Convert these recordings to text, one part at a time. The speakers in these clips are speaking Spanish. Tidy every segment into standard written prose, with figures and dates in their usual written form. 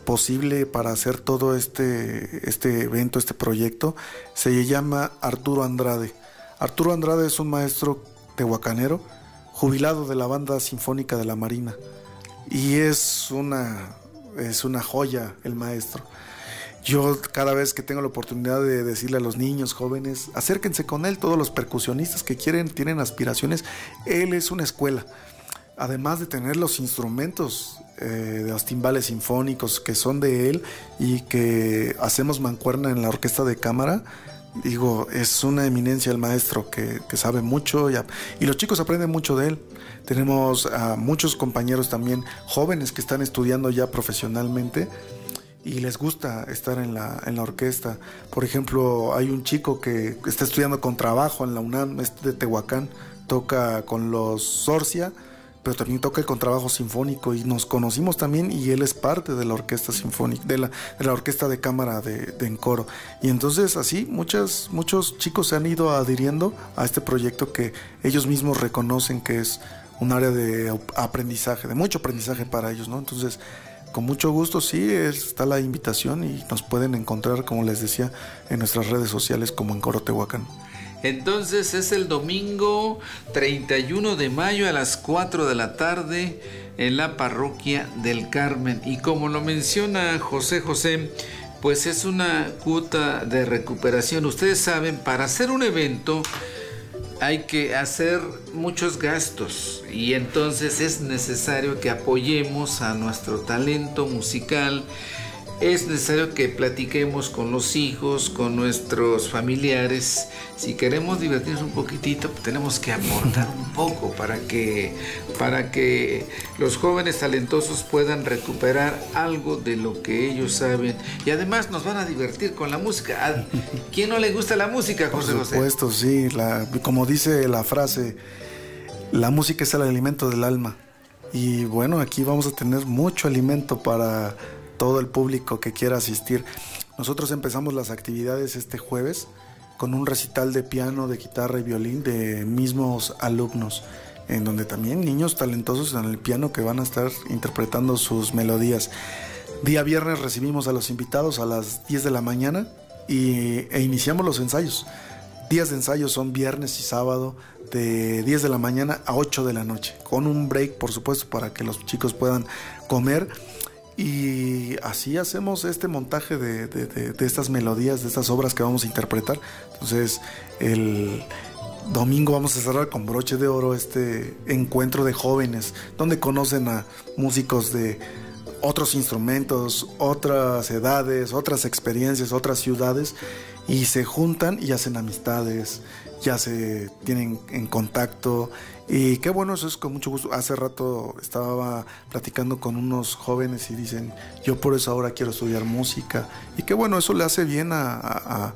posible para hacer todo este evento, este proyecto, se llama Arturo Andrade. Arturo Andrade es un maestro tehuacanero, jubilado de la Banda Sinfónica de la Marina, y es una joya el maestro. Yo cada vez que tengo la oportunidad de decirle a los niños jóvenes, acérquense con él, todos los percusionistas que tienen aspiraciones, él es una escuela. Además de tener los instrumentos de los timbales sinfónicos que son de él y que hacemos mancuerna en la orquesta de cámara, digo, es una eminencia el maestro que sabe mucho y los chicos aprenden mucho de él. Tenemos a muchos compañeros también jóvenes que están estudiando ya profesionalmente y les gusta estar en la orquesta. Por ejemplo, hay un chico que está estudiando contrabajo en la UNAM, es de Tehuacán, toca con los Sorcia, pero también toca el contrabajo sinfónico y nos conocimos también y él es parte de la orquesta sinfónica, de la orquesta de cámara de Encoro. Y entonces así muchos chicos se han ido adhiriendo a este proyecto que ellos mismos reconocen que es un área de aprendizaje, de mucho aprendizaje para ellos, ¿no? Entonces, con mucho gusto, sí, está la invitación y nos pueden encontrar, como les decía, en nuestras redes sociales como Encoro Tehuacán. Entonces es el domingo 31 de mayo a las 4 de la tarde en la parroquia del Carmen. Y como lo menciona José, pues es una cuota de recuperación. Ustedes saben, para hacer un evento hay que hacer muchos gastos y entonces es necesario que apoyemos a nuestro talento musical. Es necesario que platiquemos con los hijos, con nuestros familiares. Si queremos divertirnos un poquitito, tenemos que aportar un poco para que los jóvenes talentosos puedan recuperar algo de lo que ellos saben. Y además nos van a divertir con la música. ¿A quién no le gusta la música, José? Por supuesto, sí. Como dice la frase, la música es el alimento del alma. Y bueno, aquí vamos a tener mucho alimento para todo el público que quiera asistir. Nosotros empezamos las actividades este jueves con un recital de piano, de guitarra y violín de mismos alumnos, en donde también niños talentosos en el piano que van a estar interpretando sus melodías. Día viernes recibimos a los invitados a las 10 de la mañana e iniciamos los ensayos. Días de ensayo son viernes y sábado de 10 de la mañana a 8 de la noche, con un break, por supuesto, para que los chicos puedan comer. Y así hacemos este montaje de estas melodías, de estas obras que vamos a interpretar. Entonces el domingo vamos a cerrar con broche de oro este encuentro de jóvenes, donde conocen a músicos de otros instrumentos, otras edades, otras experiencias, otras ciudades, y se juntan y hacen amistades, ya se tienen en contacto. Y qué bueno, eso es con mucho gusto. Hace rato estaba platicando con unos jóvenes y dicen, yo por eso ahora quiero estudiar música. Y qué bueno, eso le hace bien a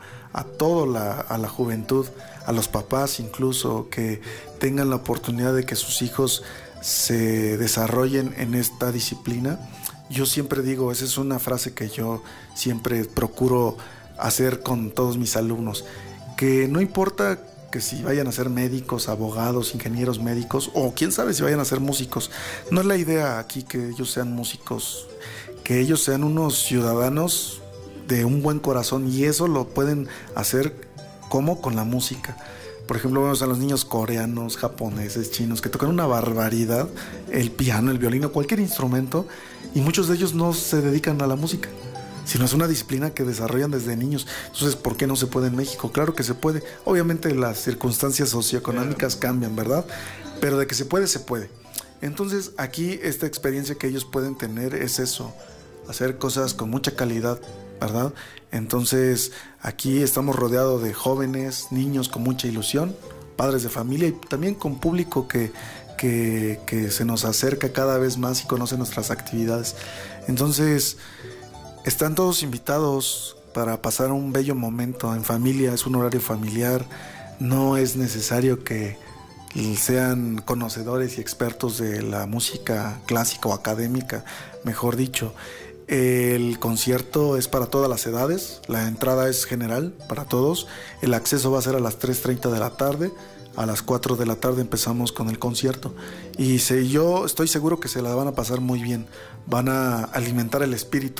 la juventud, a los papás incluso, que tengan la oportunidad de que sus hijos se desarrollen en esta disciplina. Yo siempre digo, esa es una frase que yo siempre procuro hacer con todos mis alumnos, que no importa que si vayan a ser médicos, abogados, ingenieros médicos, o quién sabe si vayan a ser músicos. No es la idea aquí que ellos sean músicos, que ellos sean unos ciudadanos de un buen corazón, y eso lo pueden hacer como con la música. Por ejemplo, vemos a los niños coreanos, japoneses, chinos, que tocan una barbaridad, el piano, el violín, cualquier instrumento, y muchos de ellos no se dedican a la música, sino es una disciplina que desarrollan desde niños. Entonces, ¿por qué no se puede en México? Claro que se puede. Obviamente las circunstancias socioeconómicas cambian, ¿verdad? Pero de que se puede, se puede. Entonces, aquí esta experiencia que ellos pueden tener es eso, hacer cosas con mucha calidad, ¿verdad? Entonces, aquí estamos rodeados de jóvenes, niños con mucha ilusión, padres de familia y también con público que se nos acerca cada vez más y conoce nuestras actividades. Entonces, están todos invitados para pasar un bello momento en familia. Es un horario familiar, no es necesario que sean conocedores y expertos de la música clásica o académica, mejor dicho. El concierto es para todas las edades, la entrada es general para todos, el acceso va a ser a las 3:30 de la tarde, a las 4 de la tarde empezamos con el concierto, y yo estoy seguro que se la van a pasar muy bien, van a alimentar el espíritu